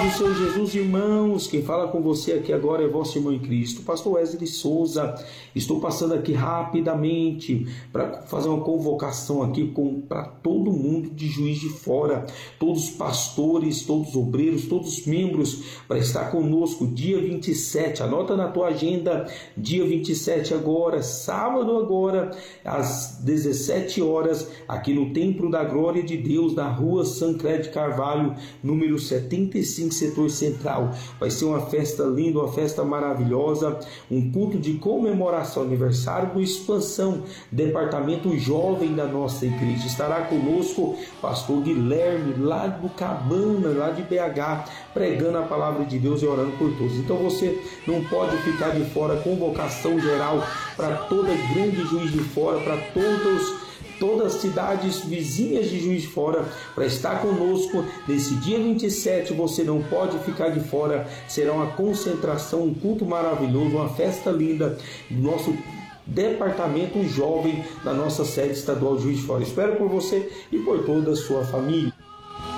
do Senhor Jesus, irmãos. Quem fala com você aqui agora é vosso irmão em Cristo, pastor Wesley Souza. Estou passando aqui rapidamente para fazer uma convocação aqui para todo mundo de Juiz de Fora, todos os pastores, todos os obreiros, todos os membros, para estar conosco dia 27. Anota na tua agenda, dia 27 agora, sábado agora, às 17 horas, aqui no Templo da Glória de Deus, na rua Sancred Carvalho, número 75, setor central. Vai ser uma festa linda, uma festa maravilhosa, um culto de comemoração, aniversário com expansão, departamento jovem da nossa igreja. Estará conosco pastor Guilherme, lá do Cabana, lá de BH, pregando a palavra de Deus e orando por todos. Então você não pode ficar de fora. Convocação geral para toda a grande Juiz de Fora, para todas as cidades vizinhas de Juiz de Fora, para estar conosco nesse dia 27. Você não pode ficar de fora. Será uma concentração, um culto maravilhoso, uma festa linda do nosso departamento jovem da nossa sede estadual de Juiz de Fora. Espero por você e por toda a sua família.